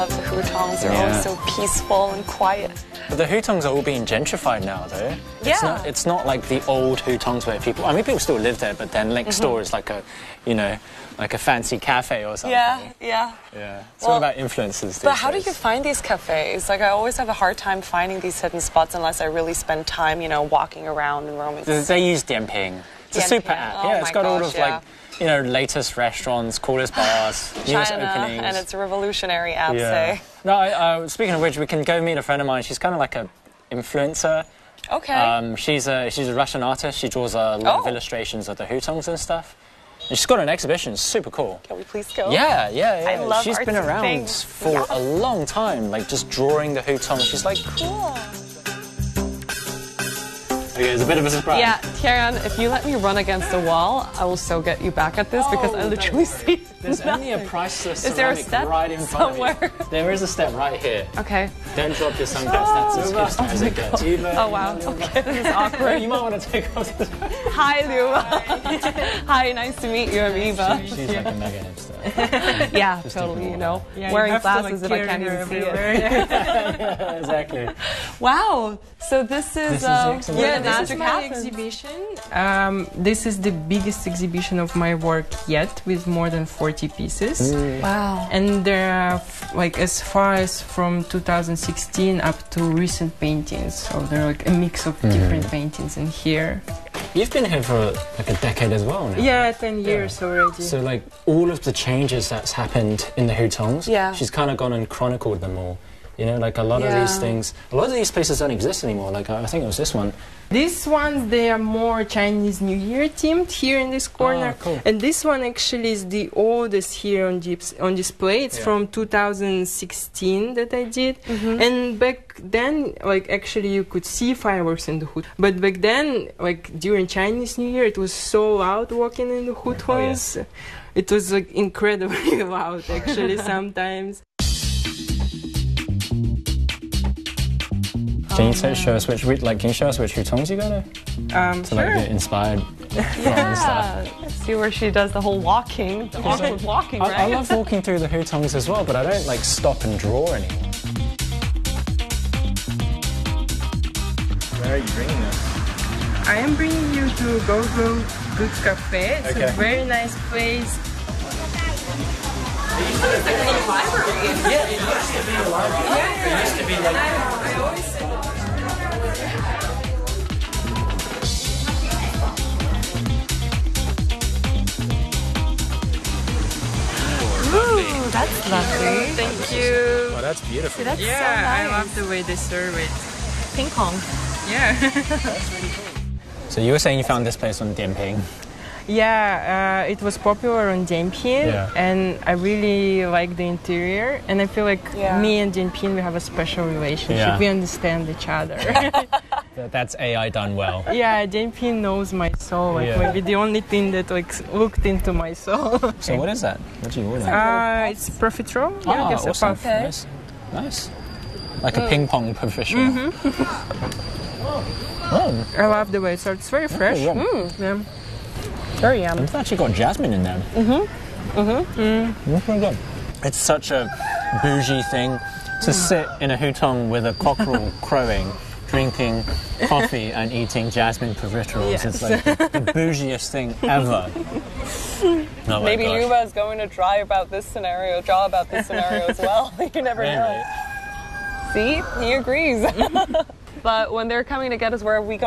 love the hutongs. They're always so peaceful and quiet. But the hutongs are all being gentrified now, though. It's not like the old hutongs where people... I mean, people still live there, but then next door is like a, you know, like a fancy cafe or something. Yeah. It's all about influences. But how do you find these cafes? Like, I always have a hard time finding these hidden spots unless I really spend time, you know, walking around and roaming. They use Dianping. It's a super app. Yeah, it's got all of like, you know, latest restaurants, coolest bars, newest openings. And it's a revolutionary app, say. No, speaking of which, we can go meet a friend of mine. She's kind of like an influencer. Okay. She's a Russian artist. She draws a lot of illustrations of the hutongs and stuff. And she's got an exhibition. It's super cool. Can we please go? Yeah. I love She's been around for a long time, like just drawing the hutongs. She's like, cool. Okay, it's a bit of a surprise. Yeah, Tian, if you let me run against the wall, I will so get you back at this because I literally see There's only a priceless Is there a step right in front somewhere? of you. There is a step right here. Okay. Don't drop your sunglasses. That's as close as it gets. Oh, wow. Okay, this is awkward. You might want to take off this. Hi, Liu. Hi, nice to meet you. I'm Eva. She's like a mega hipster. Yeah, totally, you know. Wearing glasses if I can't even see it. Yeah, exactly. Wow. So this is this is my exhibition. This is the biggest exhibition of my work yet, with more than 40 pieces. Wow. And there are like as far as from 2016 up to recent paintings. So they're like a mix of different paintings in here. You've been here for like a decade as well now. Yeah, 10 years already. So like all of the changes that's happened in the hutongs, she's kind of gone and chronicled them all. You know, like a lot of these things, a lot of these places don't exist anymore. Like I think it was this one. These ones, they are more Chinese New Year themed here in this corner. Oh, cool. And this one actually is the oldest here on display. It's from 2016 that I did. And back then, like actually you could see fireworks in the hood. But back then, like during Chinese New Year, it was so loud walking in the hutongs. It was like incredibly loud actually sometimes. Can you show us which hutongs you go to? To like get inspired from and stuff. See where she does the whole walking. The awkward walking, right? I love walking through the hutongs as well, but I don't like stop and draw anymore. Where are you bringing us? I am bringing you to Go Goods Cafe. It's a very nice place. It's like a little library. Yeah, it used to be a library. It used to be like... I always say... Ooh, that's lovely. Thank you. Oh, that's beautiful. That's so nice. I love the way they serve it. Ping pong. Yeah. That's really cool. So you were saying you found this place on Dianping. Yeah, it was popular on Dianping, and I really like the interior, and I feel like me and Dianping, we have a special relationship. We understand each other. That's AI done well. Yeah, Dianping knows my soul. Like maybe the only thing that like looked into my soul. So what is that? What do you order? It's profiterole. Yeah, awesome. Nice. Like a ping pong professional. I love the way it serves. It's very fresh. Yeah. Very yummy. It's actually got jasmine in there. It's pretty good. It's such a bougie thing to sit in a hutong with a cockerel crowing, drinking coffee and eating jasmine profiteroles. It's like the bougiest thing ever. Oh Maybe Luba is going to draw about this scenario as well. You never know. See? He agrees. But when they're coming to get us, where are we going?